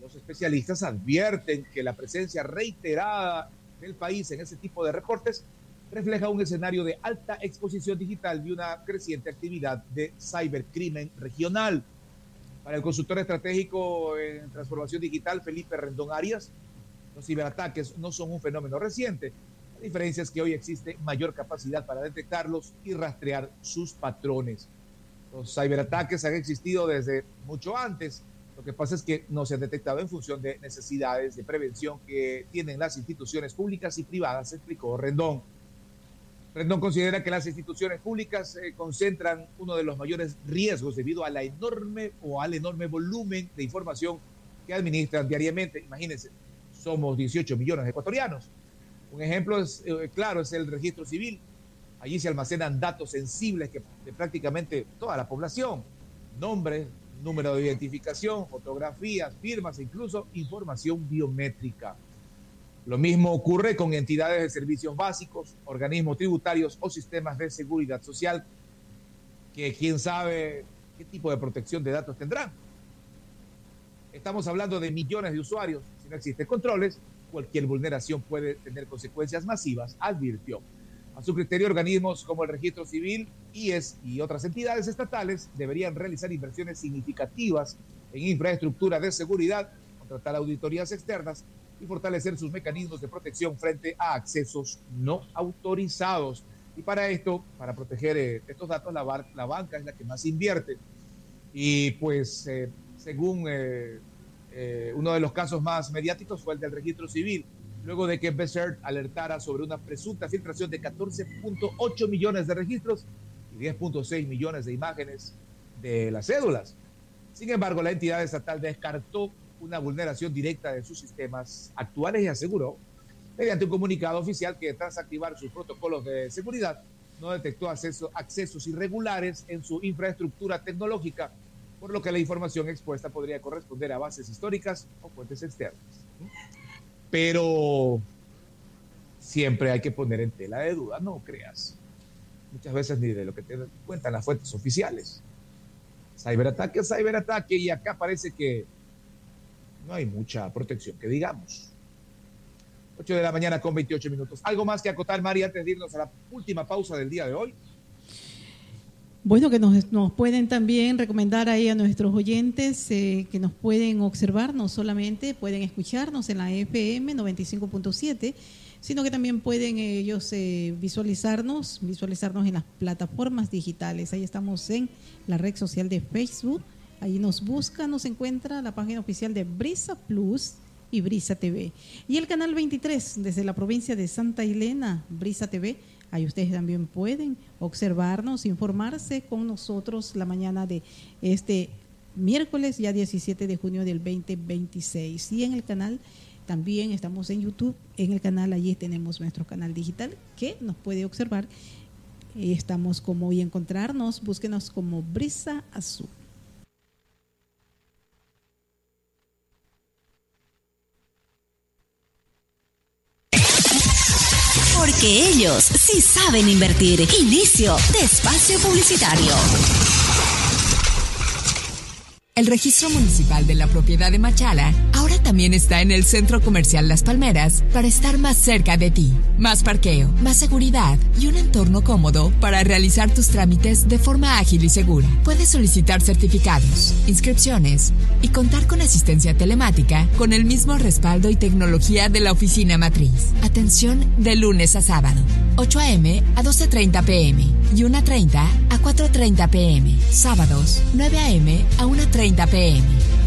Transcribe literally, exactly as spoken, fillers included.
Los especialistas advierten que la presencia reiterada del país en ese tipo de reportes refleja un escenario de alta exposición digital y una creciente actividad de cibercrimen regional. Para el consultor estratégico en transformación digital, Felipe Rendón Arias, los ciberataques no son un fenómeno reciente. La diferencia es que hoy existe mayor capacidad para detectarlos y rastrear sus patrones. Los ciberataques han existido desde mucho antes. Lo que pasa es que no se han detectado en función de necesidades de prevención que tienen las instituciones públicas y privadas, explicó Rendón. Rendón considera que las instituciones públicas eh, concentran uno de los mayores riesgos debido a la enorme o al enorme volumen de información que administran diariamente. Imagínense, somos dieciocho millones de ecuatorianos. Un ejemplo es, eh, claro es el registro civil. Allí se almacenan datos sensibles que, de prácticamente toda la población. Nombres, número de identificación, fotografías, firmas e incluso información biométrica. Lo mismo ocurre con entidades de servicios básicos, organismos tributarios o sistemas de seguridad social, que quién sabe qué tipo de protección de datos tendrán. Estamos hablando de millones de usuarios. Si no existen controles, cualquier vulneración puede tener consecuencias masivas, advirtió. A su criterio, organismos como el Registro Civil, I E S y otras entidades estatales deberían realizar inversiones significativas en infraestructura de seguridad, contratar auditorías externas y fortalecer sus mecanismos de protección frente a accesos no autorizados. Y para esto, para proteger eh, estos datos, la, bar, la banca es la que más invierte. Y pues, eh, según eh, eh, uno de los casos más mediáticos fue el del Registro Civil, luego de que Becert alertara sobre una presunta filtración de catorce punto ocho millones de registros y diez punto seis millones de imágenes de las cédulas. Sin embargo, la entidad estatal descartó una vulneración directa de sus sistemas actuales y aseguró, mediante un comunicado oficial, que tras activar sus protocolos de seguridad, no detectó acceso, accesos irregulares en su infraestructura tecnológica, por lo que la información expuesta podría corresponder a bases históricas o fuentes externas. Pero siempre hay que poner en tela de duda, no creas. Muchas veces ni de lo que te cuentan las fuentes oficiales. Ciberataque, ciberataque, y acá parece que no hay mucha protección, que digamos. ocho de la mañana con veintiocho minutos. ¿Algo más que acotar, Mari, antes de irnos a la última pausa del día de hoy? Bueno, que nos, nos pueden también recomendar ahí a nuestros oyentes eh, que nos pueden observar, no solamente pueden escucharnos en la F M noventa y cinco punto siete, sino que también pueden ellos eh, visualizarnos, visualizarnos en las plataformas digitales. Ahí estamos en la red social de Facebook. Ahí nos busca, nos encuentra la página oficial de Brisa Plus y Brisa T V. Y el canal veintitrés, desde la provincia de Santa Elena, Brisa T V. Ahí ustedes también pueden observarnos, informarse con nosotros la mañana de este miércoles, ya diecisiete de junio del veinte veintiséis. Y en el canal también estamos en YouTube. En el canal allí tenemos nuestro canal digital que nos puede observar. Estamos como y encontrarnos, búsquenos como Brisa Azul. Porque ellos sí saben invertir. Inicio de espacio publicitario. El registro municipal de la propiedad de Machala ahora también está en el Centro Comercial Las Palmeras para estar más cerca de ti. Más parqueo, más seguridad y un entorno cómodo para realizar tus trámites de forma ágil y segura. Puedes solicitar certificados, inscripciones y contar con asistencia telemática con el mismo respaldo y tecnología de la oficina matriz. Atención de lunes a sábado, ocho a eme a doce treinta pe eme y una treinta a cuatro treinta pe eme. Sábados, nueve a eme a una treinta pe eme.